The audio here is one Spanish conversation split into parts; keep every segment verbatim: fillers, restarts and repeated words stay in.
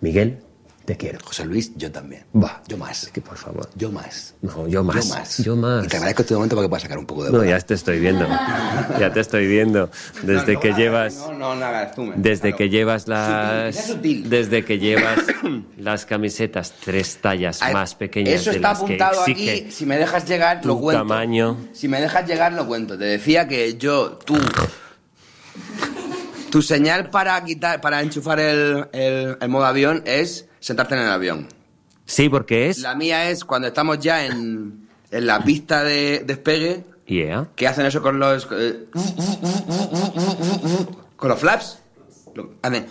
Miguel, te quiero. José Luis, yo también. Va. Yo más. Es que por favor. Yo más. No, yo más. Yo más. Yo más. Y te agradezco este momento para que puedas sacar un poco de No, bola. ya te estoy viendo. Ya te estoy viendo. Desde no, que no, llevas... No, no, no hagas tú. Desde claro. que llevas las... Sutil, sutil. Desde que llevas las camisetas tres tallas A ver, más pequeñas Eso de está las que apuntado exige aquí. Si me dejas llegar, tu lo cuento. tamaño. Si me dejas llegar, lo cuento. Te decía que yo, tú... Tu señal para quitar, para enchufar el, el, el modo avión es sentarte en el avión. Sí, porque es... La mía es cuando estamos ya en, en la pista de despegue, Yeah. que hacen eso con los... eh, con los flaps. Lo- hacen...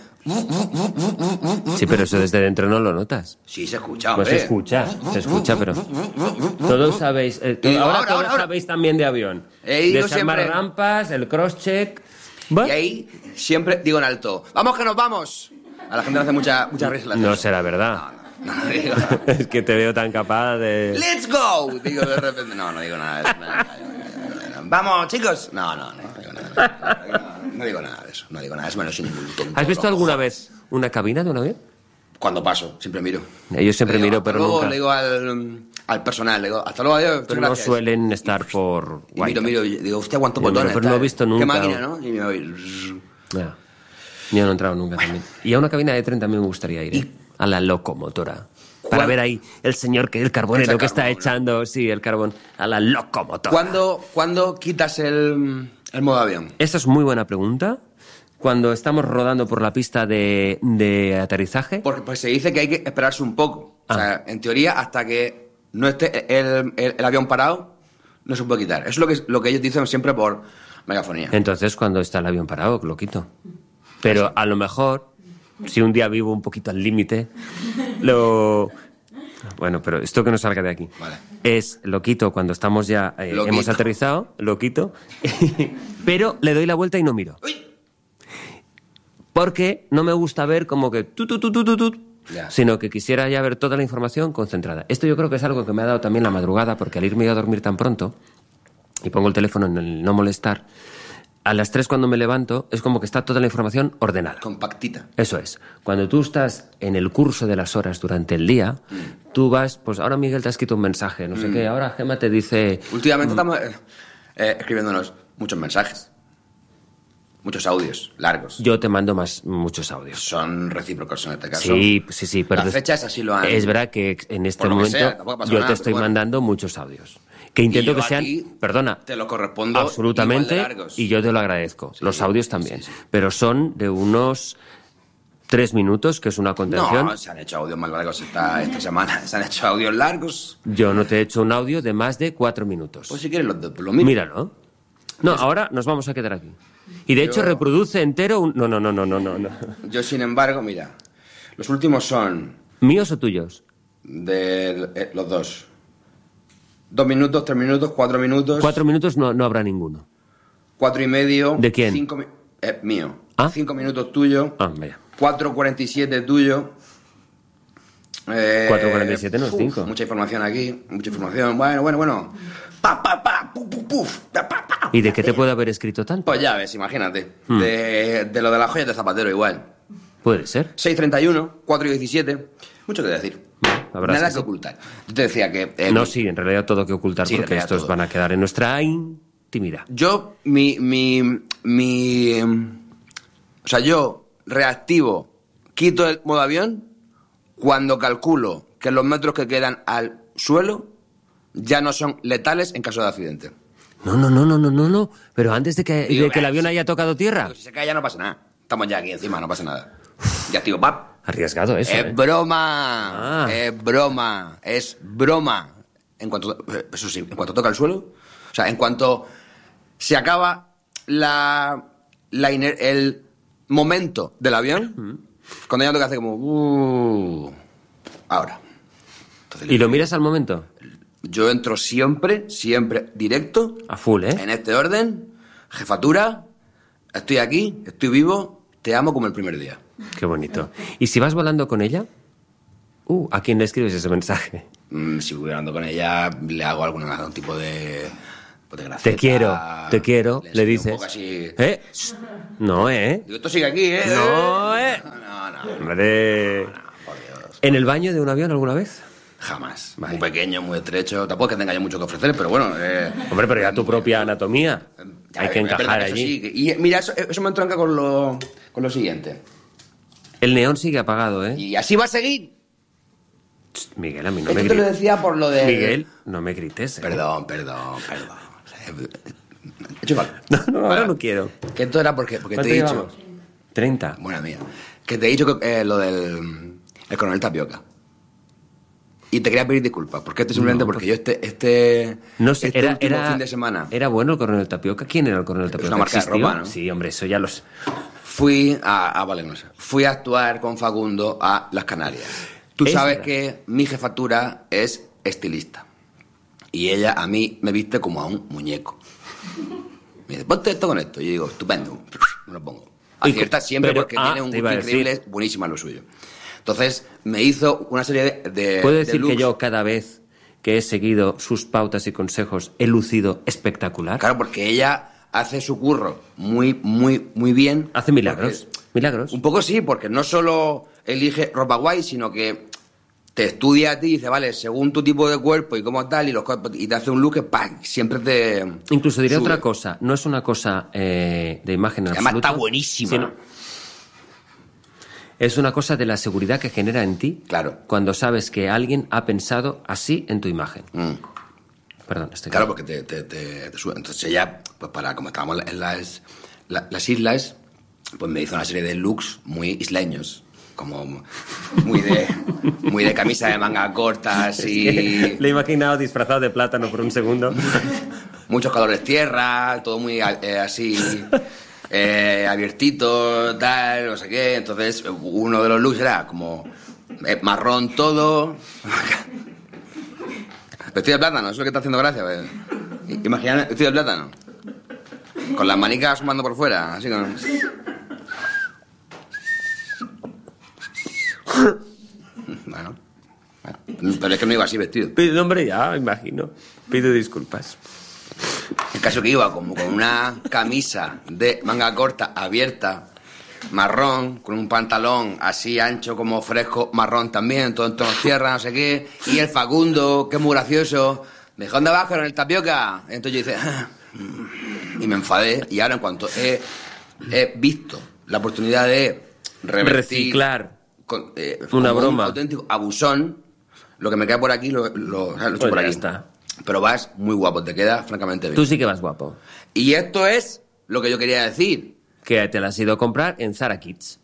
Sí, pero eso desde dentro no lo notas. Sí, se escucha, Pues hombre. se escucha, se escucha, pero... Todos sabéis... eh, to- Y digo, ahora, ahora, todos ahora, ahora. sabéis también de avión. He ido Desarmar siempre- rampas, el cross-check... ¿Va? Y ahí siempre digo en alto, ¡vamos que nos vamos! A la gente le hace mucha, mucha risa. No será verdad. No, no, no digo... Es que te veo tan capaz de... ¡Let's go! Digo de repente, no, no digo nada de eso. No, no, no, no. ¡Vamos, chicos! No, no, no, no digo nada de eso. No digo nada de eso. No digo nada de eso, menos sin ningún tonto. ¿Has visto loco. alguna vez una cabina de un avión? Cuando paso, siempre miro. Yo siempre Le digo, miro, hasta pero luego, nunca. Le digo al, al personal, le digo, hasta luego, adiós, muchas Pero no gracias. suelen estar por... Y miro, miro, y digo, hostia, cuántos Yo miro, botones. pero no he tal. visto nunca. Qué máquina, ¿no? Y me voy... Ya. Yo no he entrado nunca también. Y a una cabina de tren también me gustaría ir, ¿eh? A la locomotora. Para ¿Cuál? ver ahí el señor que el carbonero Echa que está carbón, ¿no? echando, sí, el carbón, a la locomotora. ¿Cuándo, ¿Cuándo quitas el, el modo avión? Esa es muy buena pregunta. Cuando estamos rodando por la pista de, de aterrizaje. Porque pues, se dice que hay que esperarse un poco. Ah. O sea, en teoría, hasta que no esté el, el- el avión parado, no se puede quitar. Eso es lo que, lo que ellos dicen siempre por megafonía. Entonces, cuando está el avión parado, lo quito. Pero a lo mejor, si un día vivo un poquito al límite, lo... Bueno, pero esto que no salga de aquí. Vale. Es, lo quito cuando estamos ya, eh, Lo hemos quito. aterrizado, lo quito, pero le doy la vuelta y no miro. ¡Uy! Porque no me gusta ver como que tu, tu, tu, tu, tu, tu, Ya. sino que quisiera ya ver toda la información concentrada. Esto yo creo que es algo que me ha dado también la madrugada, porque al irme a dormir tan pronto, y pongo el teléfono en el no molestar, a las tres cuando me levanto es como que está toda la información ordenada. Compactita. Eso es. Cuando tú estás en el curso de las horas durante el día, tú vas, pues ahora Miguel te ha escrito un mensaje, no sé qué, ahora Gemma te dice... Últimamente estamos eh, eh, escribiéndonos muchos mensajes. Muchos audios largos. Yo te mando más muchos audios. Son recíprocos en este caso. Sí, sí, sí. Pero Las fechas así lo han... Es verdad que en este Por lo que momento sea, tampoco pasa yo nada, te estoy pero bueno. mandando muchos audios. Que intento Y yo que sean... aquí Perdona. te lo correspondo Absolutamente. igual de largos. Y yo te lo agradezco. Sí, Los audios también. sí, sí. Pero son de unos tres minutos, que es una contención. No, se han hecho audios más largos esta, esta semana. Se han hecho audios largos. Yo no te he hecho un audio de más de cuatro minutos. Pues si quieres lo, lo mismo. Míralo. No, ahora nos vamos a quedar aquí. Y de hecho Yo- reproduce entero un... No, no, no, no, no, no. no. Yo, sin embargo, mira, los últimos son ¿Míos o tuyos? de eh, los dos. Dos minutos, tres minutos, cuatro minutos. Cuatro minutos no, no habrá ninguno. Cuatro y medio. ¿De quién? Cinco, mi- eh, mío. ¿Ah? Cinco minutos tuyo. Ah, vaya. Cuatro cuarenta y siete tuyo. Eh, cuatro cuarenta y siete no es uf, cinco. Mucha información aquí, mucha información. Bueno, bueno, bueno. Pa, pa, pa, puf, puf, puf, pa, pa, pa. ¿Y de qué te puede haber escrito tanto? Pues ya ves, imagínate. Hmm. De, de lo de las joyas de Zapatero igual. Puede ser. seis treinta y uno, cuatro y diecisiete. Mucho que decir. la verdad Nada es que, que sí. ocultar. Yo te decía que... eh, No, sí, en realidad todo que ocultar Sí, en porque realidad estos todo. van a quedar en nuestra intimidad. Yo, mi, mi, mi... O sea, yo reactivo, quito el modo avión cuando calculo que los metros que quedan al suelo ya no son letales en caso de accidente. No, no, no, no, no, no, no. Pero antes de que, Digo, de que el eh, avión sí. haya tocado tierra. Pero si se cae ya no pasa nada. Estamos ya aquí encima, no pasa nada. Ya, tío, pap. Arriesgado eso, Es ¿eh? broma, Ah. es broma, es broma. En cuanto, eso sí, en cuanto toca el suelo, o sea, en cuanto se acaba la, la iner- el momento del avión, cuando ya toca hace como, uh, ahora. Entonces, ¿Y lo miras al momento? yo entro siempre, siempre directo, A full, ¿eh? en este orden, jefatura, estoy aquí, estoy vivo, te amo como el primer día. Qué bonito. ¿Y si vas volando con ella? Uh, ¿a quién le escribes ese mensaje? Mm, si voy hablando con ella, le hago algún, algún tipo de, pues de graceta. Te quiero, te quiero, le, enseño un dices. poco así. ¿Eh? Shh. No, ¿eh? Digo, esto sigue aquí, ¿eh? No, ¿eh? No, no, no. Hombre. Un ¿En el baño de un avión alguna vez? Jamás. Vale. Muy pequeño, muy estrecho. Tampoco es que tenga yo mucho que ofrecer, pero bueno... Eh, Hombre, pero ya tu propia anatomía. ya, Hay que es verdad encajar que eso allí. sí, que- y mira, eso, eso me entronca con lo, con lo siguiente. El neón sigue apagado, ¿eh? Y así va a seguir. Psst, Miguel, a mí no Esto me te lo grites. decía por lo de... Miguel, no me grites. ¿eh? Perdón, perdón, perdón. O sea, he hecho mal. No, no, ahora Vale. no quiero. Que esto era porque, porque te ¿Cuánto he dicho... llevamos? treinta. Buena mía. Que te he dicho que, eh, lo del el coronel Tapioca. Y te quería pedir disculpas, porque esto simplemente No, porque yo este este, No sé, este era, último era, fin de semana era bueno el coronel Tapioca. ¿Quién era el coronel Tapioca? una marca de ¿Existió? ropa, ¿no? Sí, hombre, eso ya los... fui a, a Valencia. Fui a actuar con Facundo a Las Canarias. Tú Es sabes verdad. que mi jefatura es estilista. Y ella a mí me viste como a un muñeco. Me dice, ponte esto con esto. Y yo digo, estupendo. Me lo pongo. Y Acierta co- siempre pero- porque ah, tiene un te iba gusto a decir. increíble, es buenísima lo suyo. Entonces, me hizo una serie de... de Puedo de decir que looks. yo cada vez que he seguido sus pautas y consejos he lucido espectacular. Claro, porque ella hace su curro muy, muy, muy bien. Hace milagros. Porque- Milagros. Un poco sí, porque no solo elige ropa guay, sino que te estudia a ti y dice, vale, según tu tipo de cuerpo y cómo tal, y, los, cuerpos- y te hace un look que ¡pam! Siempre te... Incluso diré sube. otra cosa. No es una cosa eh, de imagen en Además absoluto. está buenísima. sino- es una cosa de la seguridad que genera en ti. Claro. Cuando sabes que alguien ha pensado así en tu imagen. Mm. Perdón, estoy... Claro, porque te, te, te, te sube. Entonces ella, pues para, como estábamos en las, la- las islas, pues me hizo una serie de looks muy isleños. Como muy de, muy de camisa de manga corta, así... Le he imaginado disfrazado de plátano por un segundo. Muchos colores tierra, todo muy eh, así eh, abiertito, tal, no sé qué. Entonces, uno de los looks era como eh, marrón todo. Vestido de plátano, eso es lo que está haciendo gracia. ¿Ves? Imagina vestido de plátano. Con las manicas sumando por fuera, así con... Bueno, bueno, pero es que no iba así vestido. Pido, hombre, ya, imagino. Pido disculpas. El caso que iba como con una camisa de manga corta abierta, marrón, con un pantalón así ancho como fresco, marrón también, todo en tonos tierra, no sé qué, y el Facundo, que es muy gracioso, me dijo, ¿dónde vas con el Tapioca? Entonces yo hice, "Ah", y me enfadé, y ahora en cuanto he, he visto la oportunidad de revertir, Reciclar con, eh, una como broma. un auténtico abusón, lo que me queda por aquí lo, lo, o sea, lo he hecho Pues por ya aquí. está. Pero vas muy guapo, te queda francamente bien. Tú sí que vas guapo. Y esto es lo que yo quería decir. Que te la has ido a comprar en Zara Kids.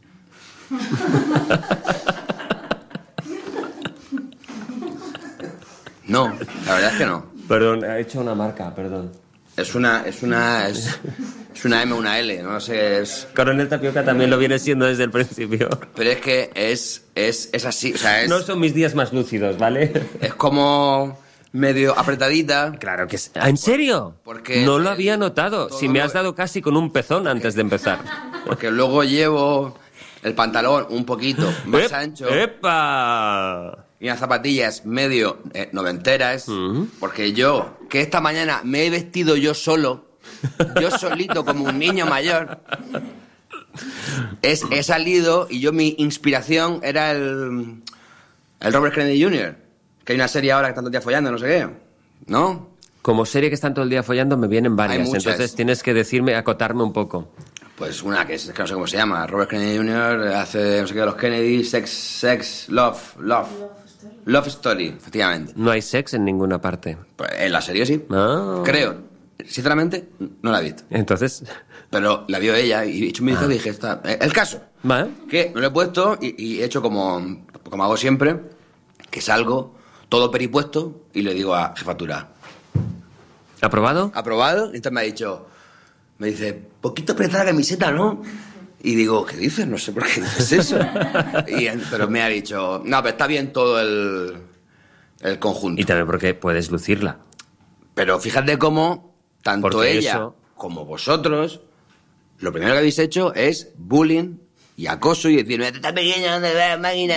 No, la verdad es que no. Perdón, he hecho una marca, perdón. Es una, es una, es, es una M, una L, no sé, es... Coronel Tapioca también lo viene siendo desde el principio. Pero es que es, es, es así, o sea, es, No son mis días más lúcidos, ¿vale? es como medio apretadita. Claro que sí. ¿En serio? Porque no lo el- había notado. todo Si me lo- has dado casi con un pezón antes de empezar. Porque luego llevo el pantalón un poquito más ¡Ep- ancho ¡Epa! y unas zapatillas medio eh, noventeras. Porque yo, que esta mañana me he vestido yo solo, yo solito como un niño mayor, es, he salido y yo mi inspiración era el, el Robert Kennedy junior Que hay una serie ahora que están todo el día follando, no sé qué. ¿No? Como serie que están todo el día follando, me vienen varias. muchas. Entonces tienes que decirme, acotarme un poco. Pues una que, es, que no sé cómo se llama. Robert Kennedy junior hace no sé qué de los Kennedy. Sex, sex, love, love. Love Story, efectivamente. No hay sex en ninguna parte. Pues en la serie sí. Ah. Creo. Sinceramente, no la he visto. Entonces, Pero la vio ella y he hecho un vistazo y dije, está. eh, El caso. ¿vale? Que me lo he puesto y, y he hecho como, como hago siempre, que salgo todo peripuesto y le digo a jefatura, ¿Aprobado? ¿aprobado? Y entonces me ha dicho, me dice, poquito apretada la camiseta, ¿no? Y digo, ¿qué dices? No sé por qué dices eso. Y, pero me ha dicho, no, pero está bien todo el, el conjunto. Y también porque puedes lucirla. Pero fíjate cómo tanto Porque ella eso- como vosotros, lo primero que habéis hecho es bullying y acoso y decir, esta pequeña, ¿dónde va la máquina?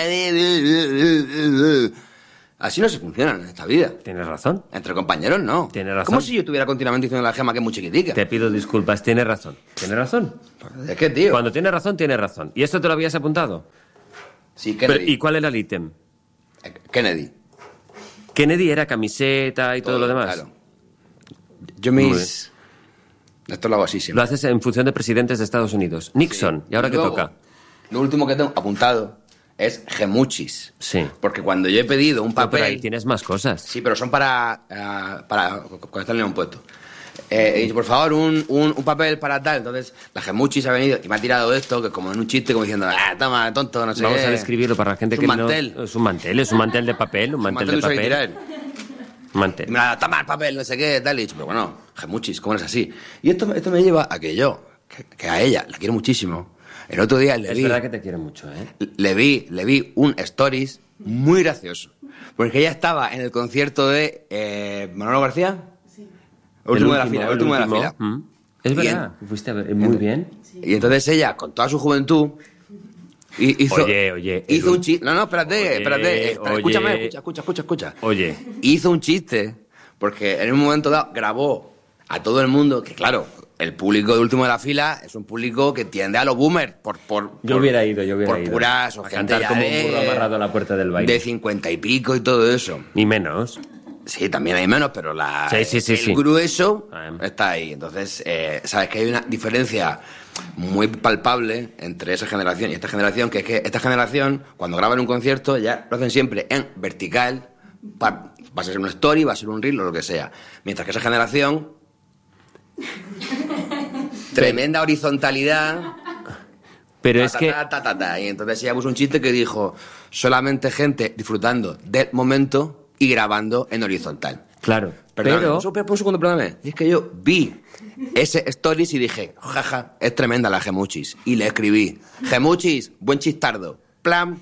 Así no se funciona en esta vida. Tienes razón. Entre compañeros, no. Tienes razón. Como si yo estuviera continuamente diciendo a la Gema que es muy chiquitica. Te pido disculpas. Tienes razón. Tienes razón. Es que, tío. Cuando tienes razón, tienes razón. ¿Y esto te lo habías apuntado? Sí, que Pero, ¿y cuál era el ítem? Kennedy. Kennedy era camiseta y todo, todo lo demás. Claro. Yo mis... Esto lo hago así siempre. Lo haces en función de presidentes de Estados Unidos. Nixon, sí. ¿Y ahora y luego, qué toca? Lo último que tengo apuntado es gemuchis. Sí. Porque cuando yo he pedido un papel... No, pero ahí tienes más cosas. Sí, pero son para... Uh, para conectarle a un puesto. Eh, y por favor, un, un, un papel para tal. Entonces, la gemuchis ha venido y me ha tirado esto, que como en un chiste, como diciendo, ah, toma, tonto, no sé Vamos qué. a describirlo para la gente que mantel. no... Es un mantel. Es un mantel de papel, un mantel, un mantel de papel. Mantel. Y me ha dado, toma el papel, no sé qué, tal. Y he dicho, pero bueno, gemuchis, ¿cómo no es así? Y esto, esto me lleva a que yo, que, que a ella la quiero muchísimo. El otro día le es vi... Es verdad que te quiero mucho, ¿eh? Le vi, le vi un stories muy gracioso. Porque ella estaba en el concierto de eh, Manolo García. Sí. El último, el último de la fila, el último, último de la fila. ¿Mm? Es verdad, en, fuiste a ver, muy bien. Sí. Y entonces ella, con toda su juventud... Hizo, oye, oye. Hizo el... un chiste... No, no, espérate, oye, espérate. espérate oye, escúchame, escucha, escucha, escucha, escucha. Oye. Hizo un chiste, porque en un momento dado grabó a todo el mundo, que claro, el público de último de la fila es un público que tiende a los boomers. Por, por, yo por, hubiera ido, yo hubiera por ido. Por puras o a gente cantar como de, un burro amarrado a la puerta del baile. De cincuenta y pico y todo eso. Ni menos. Sí, también hay menos, pero la, sí, sí, sí, el sí. grueso está ahí. Entonces, eh, sabes que hay una diferencia muy palpable entre esa generación y esta generación, que es que esta generación, cuando graban un concierto, ya lo hacen siempre en vertical, va, va a ser una story, va a ser un reel o lo que sea. Mientras que esa generación, tremenda horizontalidad... Pero ta, es ta, que... Ta, ta, ta, ta. Y entonces ella puso un chiste que dijo, solamente gente disfrutando del momento... y grabando en horizontal. Claro, Perdón, pero... Un, un segundo, perdóname. Es que yo vi ese stories y dije, jaja, es tremenda la gemuchis. Y le escribí, gemuchis, buen chistardo. Plan.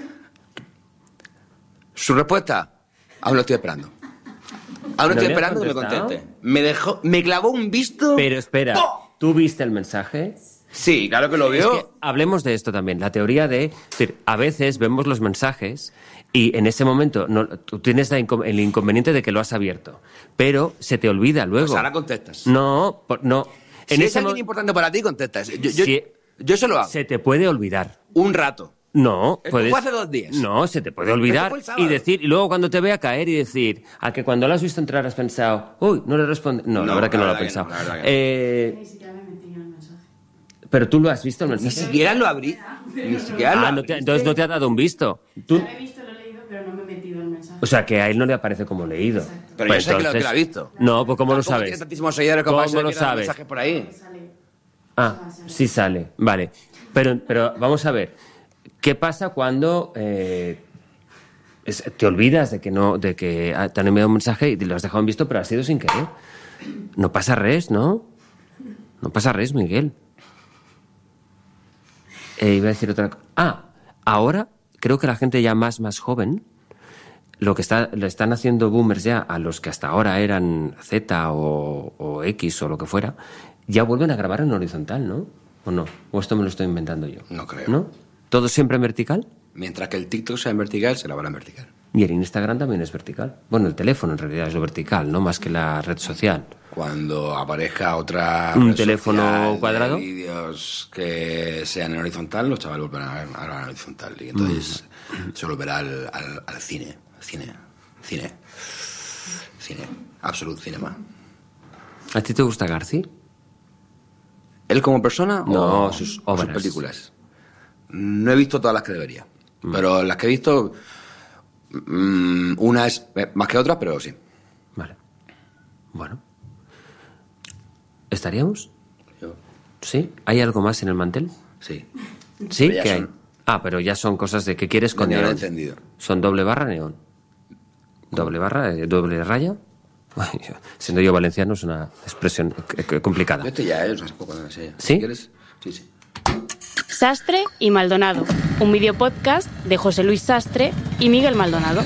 Su respuesta, aún lo estoy esperando. Aún ¿No estoy esperando que me conteste. Me dejó, me clavó un visto... Pero espera, ¡oh! ¿Tú viste el mensaje? Sí, claro que lo vio. Es que hablemos de esto también. La teoría de... Es decir, a veces vemos los mensajes... Y en ese momento no, tú tienes la inco- el inconveniente de que lo has abierto, pero se te olvida luego. Pues ahora contestas. No, por, no. Si en es ese alguien mo- importante para ti, contestas. Yo, yo, si yo se lo hago. Se te puede olvidar. Un rato. No, Esto puedes... fue hace dos días. No, se te puede olvidar y decir, y luego cuando te vea caer y decir, a que cuando lo has visto entrar has pensado, uy, no le responde. No, no la verdad que no lo he pensado. No, la verdad que no. Eh... Ni siquiera me metí en el mensaje. Pero tú lo has visto el mensaje. Ni siquiera lo abrí. Ni siquiera lo Ah, no te- abriste. entonces no te ha dado un visto. Tú... Lo he visto, lo he leído, pero no me he metido en el mensaje. O sea, que a él no le aparece como leído. Exacto. Pero Pues yo sé que lo, que entonces- lo ha visto. No, pues ¿cómo lo Tampoco sabes? tiene tantísimos seguidores como para ¿Cómo lo que eran sabes? mensajes por ahí. Sale. Ah, sí sale, vale. Pero, pero vamos a ver, ¿qué pasa cuando eh, es- te olvidas de que no, de que ah, te han enviado un mensaje y lo has dejado en visto, pero ha sido sin querer? No pasa res, ¿no? No pasa res, Miguel. Eh, iba a decir otra cosa. Ah, ahora creo que la gente ya más, más joven, lo que está, le están haciendo boomers ya a los que hasta ahora eran Z o, o X o lo que fuera, ya vuelven a grabar en horizontal, ¿no? ¿O no? ¿O esto me lo estoy inventando yo? No creo. ¿No? ¿Todo siempre en vertical? Mientras que el TikTok sea en vertical, se la van en vertical. Y el Instagram también es vertical. Bueno, el teléfono en realidad es lo vertical, no más que la red social. Cuando aparezca otra ¿Un red teléfono social de cuadrado? vídeos que sean en horizontal, los chavales volverán a grabar en horizontal. Y entonces Mm. se volverá al, al, al cine. Cine. Cine. Cine. Absolute cinema. ¿A ti te gusta Garci? ¿Él como persona No, o sus o obras. películas? No he visto todas las que debería. Pero las que he visto, mm, una es más que otra, pero sí. Vale. Bueno. ¿Estaríamos? Yo, ¿Sí? ¿Hay algo más en el mantel? sí. ¿Sí? Pero ya ¿Qué hay? son- Ah, pero ya son cosas de que quieres con De neón neón. encendido. ¿Son doble barra neón? ¿Doble barra? eh, ¿Doble raya? Ay, yo- Siendo yo valenciano es una expresión eh, eh, complicada. Yo estoy ya, ¿eh? O sea, cuando me enseñe. ¿Sí? Si quieres, sí, sí. Sastre y Maldonado, un videopodcast de José Luis Sastre y Miguel Maldonado.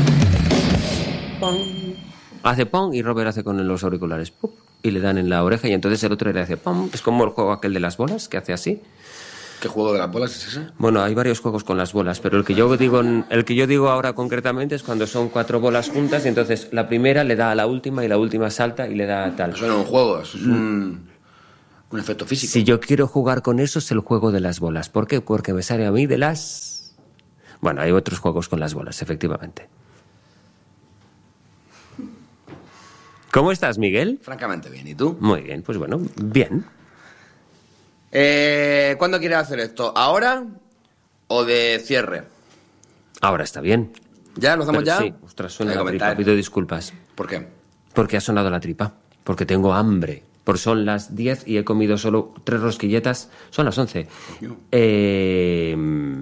Hace pom y Robert hace con los auriculares ¡pup! Y le dan en la oreja y entonces el otro le hace pom. Es como el juego aquel de las bolas que hace así. ¿Qué juego de las bolas es ese? Bueno, hay varios juegos con las bolas, pero el que yo digo, el que yo digo ahora concretamente es cuando son cuatro bolas juntas y entonces la primera le da a la última y la última salta y le da tal. Eso no es un juego, eso es un, un efecto físico. Si yo quiero jugar con eso es el juego de las bolas. ¿Por qué? Porque me sale a mí de las Bueno, hay otros juegos con las bolas, efectivamente. ¿Cómo estás, Miguel? Francamente bien, ¿y tú? Muy bien, pues bueno, bien. Eh, ¿Cuándo quieres hacer esto? ¿Ahora o de cierre? Ahora está bien. ¿Ya? ¿Lo hacemos Pero ya? Sí, ostras, suena Hay que la tripa, comentar. pido disculpas. ¿Por qué? Porque ha sonado la tripa, porque tengo hambre. Porque son las diez y he comido solo tres rosquilletas. Son las once. Eh,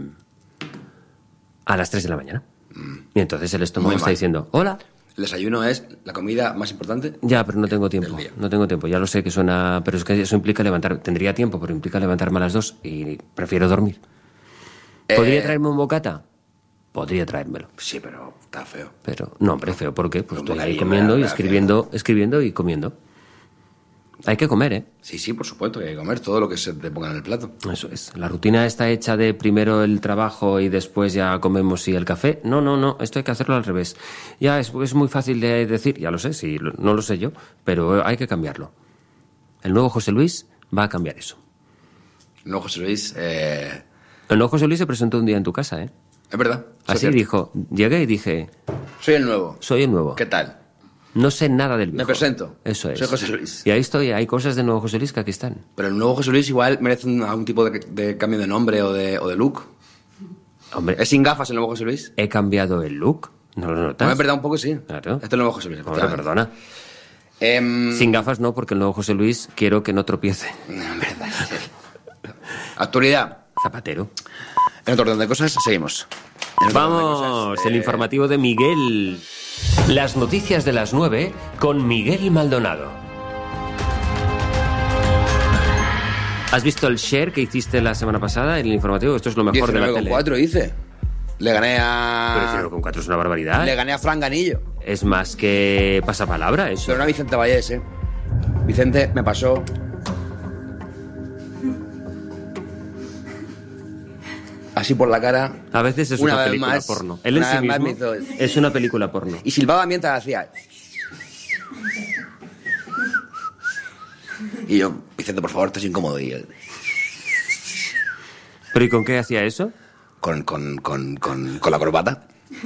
a las tres de la mañana. Mm. Y entonces el estómago Muy está mal. diciendo, hola. ¿El desayuno es la comida más importante? Ya, pero no tengo tiempo. día. No tengo tiempo. Ya lo sé que suena... Pero es que eso implica levantar... Tendría tiempo, pero implica levantarme a las dos y prefiero dormir. ¿Podría Eh, traerme un bocata? Podría traérmelo. Sí, pero está feo. Pero, no, hombre, feo. ¿Por qué? Pues Un estoy ahí bocadillo comiendo me y da- me da escribiendo, escribiendo y comiendo. Hay que comer, ¿eh? Sí, sí, por supuesto, que hay que comer todo lo que se te ponga en el plato. Eso es. La rutina está hecha de primero el trabajo y después ya comemos y el café. No, no, no. Esto hay que hacerlo al revés. Ya es, es muy fácil de decir, ya lo sé, sí, lo- no lo sé yo, pero hay que cambiarlo. El nuevo José Luis va a cambiar eso. No, José Luis, eh, El nuevo José Luis se presentó un día en tu casa, ¿eh? es verdad. soy Así cierto. dijo. Llegué y dije, Soy el nuevo. soy el nuevo. ¿Qué tal? No sé nada del Me viejo. presento. Eso es. Soy José Luis. Y ahí estoy. Hay cosas del nuevo José Luis que aquí están. Pero el nuevo José Luis igual merece un- algún tipo de, de cambio de nombre o de, o de look. Hombre, ¿Es sin gafas el nuevo José Luis? he cambiado el look. ¿No lo notas? No, es verdad, un poco sí. Claro. Este es el nuevo José Luis. Hombre, efectivamente. perdona. Em, Sin gafas no, porque el nuevo José Luis quiero que no tropiece. no, en verdad. Actualidad. Zapatero. En otro orden de cosas, seguimos. En otro orden de Vamos, cosas, el eh, informativo de Miguel. Las noticias de las nueve con Miguel Maldonado. ¿Has visto el share que hiciste la semana pasada en el informativo? Esto es lo mejor de la diecinueve coma tele. cuatro hice. Le gané Pero a... diecinueve coma cuatro es una barbaridad. Le gané a Fran Ganillo. Es más que pasapalabra eso. Pero no a Vicente Vallés, ¿eh? Vicente me pasó... Así por la cara. A veces es Una una, vez película más, porno. Él en una sí vez más mismo me hizo- es una película porno. Y silbaba mientras hacía... Y yo, Vicente, por favor, esto es incómodo. Y él, ¿Pero y con qué hacía eso? con, con, con, con, con la corbata.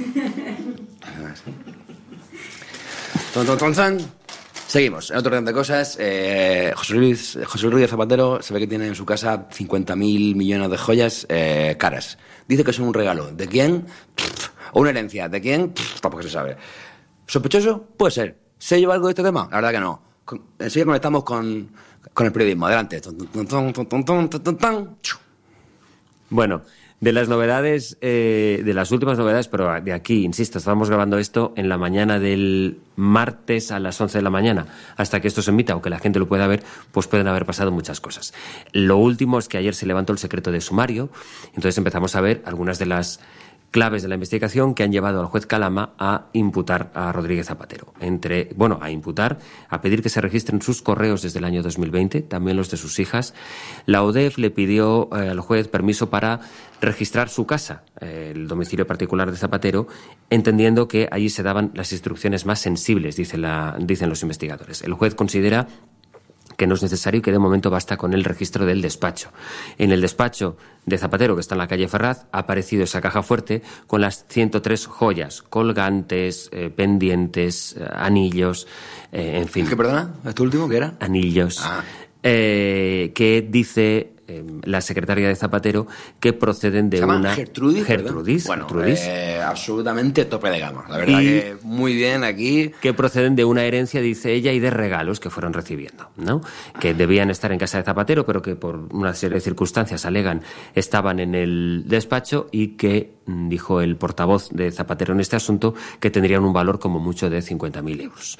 Ton, ton, ton, ton. Seguimos. En otro orden de cosas, eh, José Luis José Luis Zapatero se ve que tiene en su casa cincuenta mil millones de joyas eh, caras. Dice que son un regalo. ¿De quién? Pff, o una herencia. ¿De quién? Pff, tampoco se sabe. ¿Sospechoso? Puede ser. ¿Se lleva algo de este tema? La verdad que no. Con- enseguida conectamos con, con el periodismo. Adelante. Ton, ton, ton, ton, ton, ton, ton, ton, ton. Chu. Bueno, de las novedades, eh, de las últimas novedades, pero de aquí, insisto, estábamos grabando esto en la mañana del martes a las once de la mañana. Hasta que esto se emita o que la gente lo pueda ver, pues pueden haber pasado muchas cosas. Lo último es que ayer se levantó el secreto de sumario, entonces empezamos a ver algunas de las claves de la investigación que han llevado al juez Calama a imputar a Rodríguez Zapatero. Entre, bueno, a imputar, a pedir que se registren sus correos desde el año dos mil veinte, también los de sus hijas. La O D E F le pidió eh, al juez permiso para registrar su casa, eh, el domicilio particular de Zapatero, entendiendo que allí se daban las instrucciones más sensibles, dice la, dicen los investigadores. El juez considera que no es necesario y que de momento basta con el registro del despacho. En el despacho de Zapatero, que está en la calle Ferraz, ha aparecido esa caja fuerte con las ciento tres joyas, colgantes, eh, pendientes, eh, anillos, eh, en fin. ¿Qué, perdona? ¿Esto último qué era? Anillos, Ah. eh, que dice eh, la secretaria de Zapatero que proceden de ¿Se llama una... Gertrudis? ¿verdad? Gertrudis, Bueno, Gertrudis. eh, absolutamente tope de gama. La verdad Y- que muy bien aquí. que proceden de una herencia, dice ella, y de regalos que fueron recibiendo, ¿no? Que debían estar en casa de Zapatero, pero que por una serie de circunstancias, alegan, estaban en el despacho y que, mm, dijo el portavoz de Zapatero en este asunto, que tendrían un valor como mucho de cincuenta mil euros.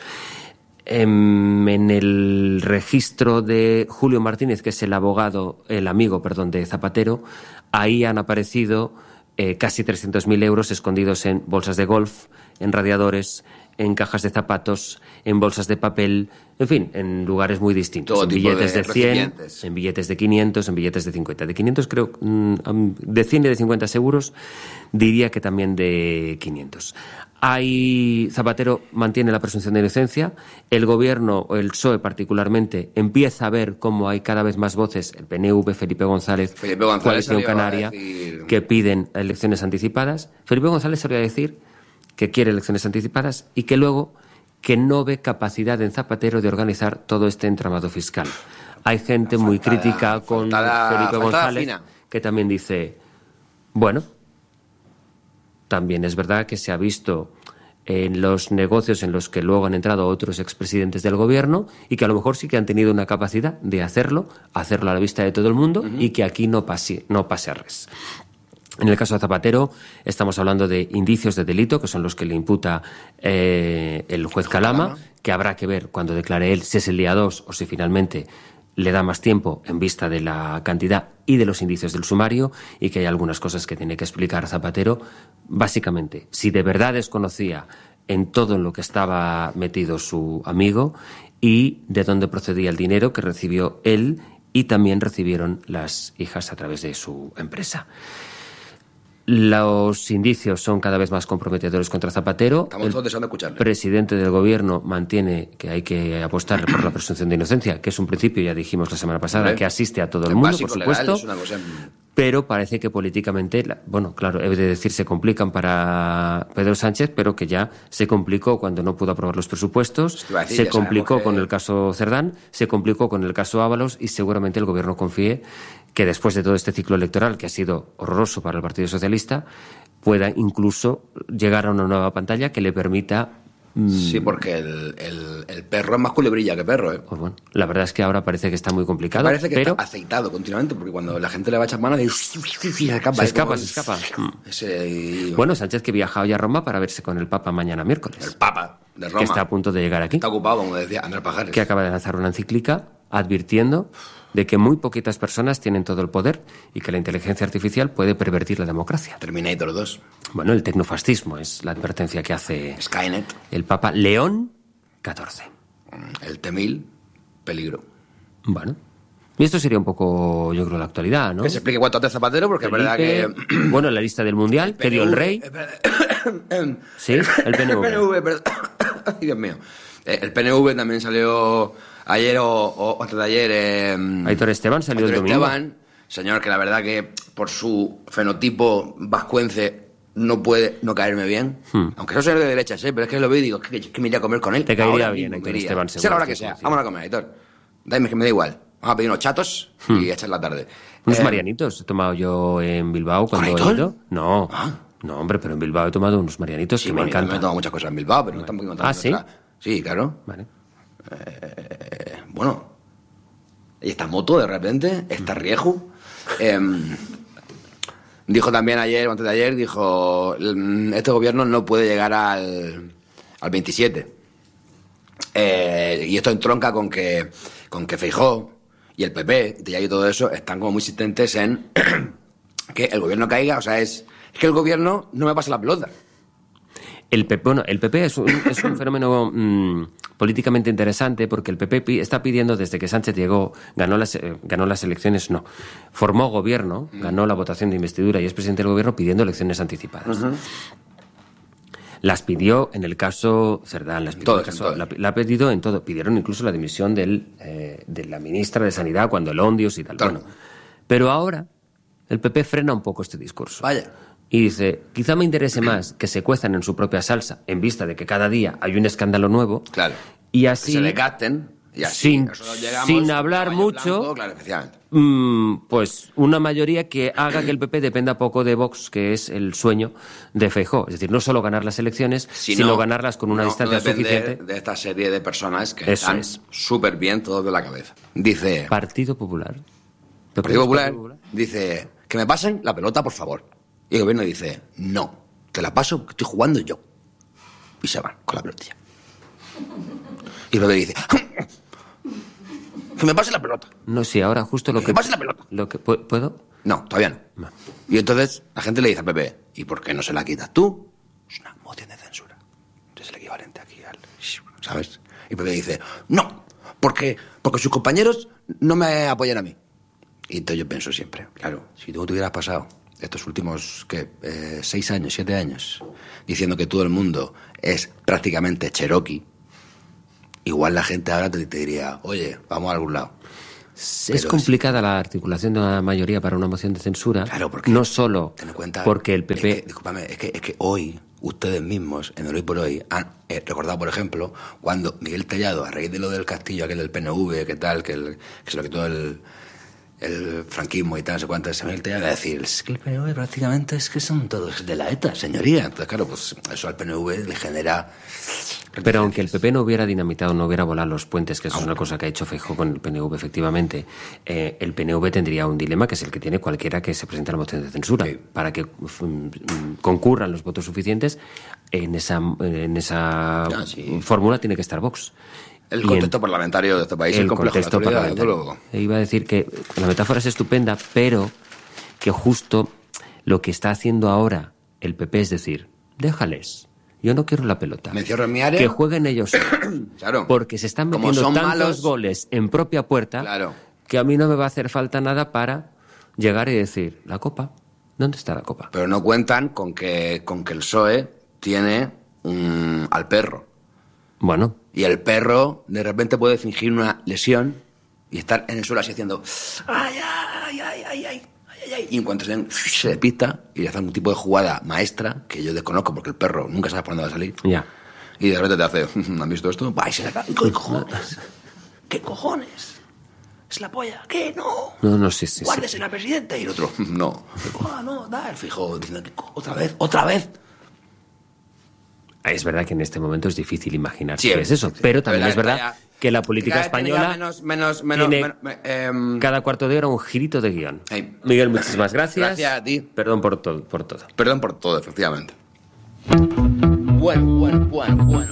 Em, En el registro de Julio Martínez, que es el abogado, el amigo, perdón, de Zapatero, ahí han aparecido eh, casi trescientos mil euros escondidos en bolsas de golf, en radiadores, en cajas de zapatos, en bolsas de papel, en fin, en lugares muy distintos. Todo en tipo billetes de de, cien, recipientes. en billetes de quinientos, en billetes de cincuenta. De quinientos creo, mm, de cien y de cincuenta seguros, diría que también de quinientos. Hay, Zapatero mantiene la presunción de inocencia, el gobierno, o el P S O E particularmente, empieza a ver cómo hay cada vez más voces, el P N V, Felipe González, Felipe González Coalición salió a Canaria, decir- que piden elecciones anticipadas. Felipe González solía decir que quiere elecciones anticipadas y que luego que no ve capacidad en Zapatero de organizar todo este entramado fiscal. Hay gente muy Faltada- crítica con faltada- Felipe faltada González fina. que también dice, bueno, también es verdad que se ha visto en los negocios en los que luego han entrado otros expresidentes del gobierno y que a lo mejor sí que han tenido una capacidad de hacerlo, hacerlo a la vista de todo el mundo uh-huh. y que aquí no pase, no pase a res. En el caso de Zapatero estamos hablando de indicios de delito, que son los que le imputa eh, el juez Calama, que habrá que ver cuando declare él si es el día dos o si finalmente le da más tiempo en vista de la cantidad y de los indicios del sumario, y que hay algunas cosas que tiene que explicar Zapatero. Básicamente, si de verdad desconocía en todo en lo que estaba metido su amigo y de dónde procedía el dinero que recibió él y también recibieron las hijas a través de su empresa. Los indicios son cada vez más comprometedores contra Zapatero. Estamos todos deseando escucharle. El presidente del gobierno mantiene que hay que apostar por la presunción de inocencia, que es un principio, ya dijimos la semana pasada, Hombre, que asiste a todo el es mundo, básico, por supuesto. legal, es una cosa... Pero parece que políticamente, bueno, claro, he de decir, se complican para Pedro Sánchez, pero que ya se complicó cuando no pudo aprobar los presupuestos, Decir, se ya complicó que... con el caso Cerdán, se complicó con el caso Ábalos, y seguramente el gobierno confíe que después de todo este ciclo electoral, que ha sido horroroso para el Partido Socialista, pueda incluso llegar a una nueva pantalla que le permita... Mmm... Sí, porque el, el, el perro es más culebrilla que perro, ¿eh? Pues bueno, la verdad es que ahora parece que está muy complicado. Parece que pero... está aceitado continuamente, porque cuando la gente le va a echar mano, dice, se escapa. Se escapa, se escapa. Ese, y... Bueno, Sánchez que viaja hoy a Roma para verse con el Papa mañana miércoles. El Papa de Roma. Que está a punto de llegar aquí. Está ocupado, como decía Andrés Pajares. Que acaba de lanzar una encíclica advirtiendo de que muy poquitas personas tienen todo el poder y que la inteligencia artificial puede pervertir la democracia. Terminator dos. Bueno, el tecnofascismo es la advertencia que hace Skynet. El Papa León catorce. El T mil, peligro. Bueno. Y esto sería un poco, yo creo, la actualidad, ¿no? Que se explique cuánto hace Zapatero, porque Felipe, es verdad que... Bueno, la lista del Mundial, el que dio el rey. Sí, el P N V. El P N V, perdón. Ay, Dios mío. El P N V también salió ayer o, o antes de ayer. Eh, Aitor Esteban salió Aitor el domingo. Esteban, señor que la verdad que por su fenotipo vascuence no puede no caerme bien. Hmm. Aunque soy señor de derechas, ¿eh? Pero es que lo veo y digo, que, que me iría a comer con él. Te caería Ahora bien, mismo, Aitor Esteban, seguro. Sea la hora que sea. Vamos a comer, Aitor. Dame que me da igual. Vamos a pedir unos chatos hmm. y echar la tarde. Unos eh, marianitos he tomado yo en Bilbao cuando he ido. No, ah. no, hombre, pero en Bilbao he tomado unos marianitos sí, que bueno, me encantan. He tomado muchas cosas en Bilbao, pero bueno. no tampoco ¿Ah, sí? Otra. Sí, claro. Vale. Eh, bueno, y esta moto de repente, esta Rieju. Eh, dijo también ayer, o antes de ayer, dijo: este gobierno no puede llegar al, al veintisiete. Eh, y esto entronca con que, con que Feijóo y el P P y todo eso están como muy insistentes en que el gobierno caiga. O sea, es, es que el gobierno no me pasa la pelota. El P P, bueno, el P P es un, es un fenómeno mmm, políticamente interesante porque el P P está pidiendo desde que Sánchez llegó, ganó las, eh, ganó las elecciones, no, formó gobierno, mm. ganó la votación de investidura y es presidente del gobierno pidiendo elecciones anticipadas. Uh-huh. Las pidió en el caso Cerdán, las pidió todo, en el caso, la, la ha pedido en todo. Pidieron incluso la dimisión del, eh, de la ministra de Sanidad cuando el Ondios y tal. Todo. Bueno, pero ahora el P P frena un poco este discurso. Vaya. Y dice, quizá me interese más que se cuezan en su propia salsa, en vista de que cada día hay un escándalo nuevo. Claro. Y así... Que se desgasten. Y así, sin, llegamos, sin hablar mucho, blanco, claro, efectivamente. Mmm, pues una mayoría que haga que el P P dependa poco de Vox, que es el sueño de Feijóo. Es decir, no solo ganar las elecciones, si sino no, ganarlas con una no, distancia no suficiente. De esta serie de personas que Eso están súper es. bien todos de la cabeza. Dice... Partido Popular. Partido Popular, Partido Popular dice, que me pasen la pelota, por favor. Y el gobierno dice, no, te la paso porque estoy jugando yo. Y se van con la pelotilla. Y el P P dice... que me pase la pelota. No, sí, ahora justo lo que... Que me pase la pelota. Lo que, ¿Puedo? No, todavía no. no. Y entonces la gente le dice al P P, ¿y por qué no se la quitas tú? Es una moción de censura. Es el equivalente aquí al... ¿Sabes? Y el P P dice, no, porque, porque sus compañeros no me apoyan a mí. Y entonces yo pienso siempre, claro, si tú te hubieras pasado estos últimos, ¿qué? Eh, seis años, siete años, diciendo que todo el mundo es prácticamente cherokee, igual la gente ahora te, te diría, oye, vamos a algún lado. Es Pero complicada la articulación de una mayoría para una moción de censura. Claro, porque no solo ten en cuenta, porque el P P... Es que, discúlpame, es que, es que hoy, ustedes mismos, en el Hoy por Hoy, han eh, recordado, por ejemplo, cuando Miguel Tellado, a raíz de lo del castillo, aquel del P N V, que tal, que, el, que se lo quitó el, el franquismo y tal, no sé cuánto, Miguel Tellado a decir, es que el P N V prácticamente es que son todos de la ETA, señoría. Entonces, claro, pues eso al P N V le genera... Pero aunque el P P no hubiera dinamitado, no hubiera volado los puentes, que eso es una cosa que ha hecho Feijóo con el P N V, efectivamente, eh, el P N V tendría un dilema que es el que tiene cualquiera que se presente a la moción de censura. Sí. Para que um, concurran los votos suficientes, en esa, en esa Ah, sí. fórmula tiene que estar Vox. El Y contexto en, parlamentario de este país, el, el complejo contexto de autoridad, parlamentario. desde luego. E iba a decir que la metáfora es estupenda, pero que justo lo que está haciendo ahora el P P es decir, déjales, yo no quiero la pelota. Me encierro en mi área. Que jueguen ellos. Claro. Porque se están Como metiendo son tantos malos, goles en propia puerta Claro. que a mí no me va a hacer falta nada para llegar y decir, la copa, ¿dónde está la copa? Pero no cuentan con que, con que el P S O E tiene un, al perro. Bueno, Y el perro de repente puede fingir una lesión y estar en el suelo así haciendo ay, ay, ay, ay, ay, ay, ay. Y en cuanto se, se despista y le hacen un tipo de jugada maestra que yo desconozco porque el perro nunca sabe por dónde va a salir. ya. Y de repente te hace, ¿han visto esto? Va y se saca. ¿Qué cojones? ¿Qué cojones? ¿Es la polla? ¿Qué? No. No, no, sí, sí. sí. Guárdese la presidenta. Y el otro, no. Ah, no, da el fijo diciendo, otra vez, otra vez. Es verdad que en este momento es difícil imaginar Sí, qué es eso, sí, sí. pero también La es verdad verdad ya- que la política Cada vez tiene ya española menos, menos, menos, tiene men- men- em, cada cuarto de hora un girito de guión. Hey. Miguel, muchísimas gracias. Gracias a ti. Perdón por todo, por todo. Perdón por todo, efectivamente. Bueno, bueno, bueno, bueno.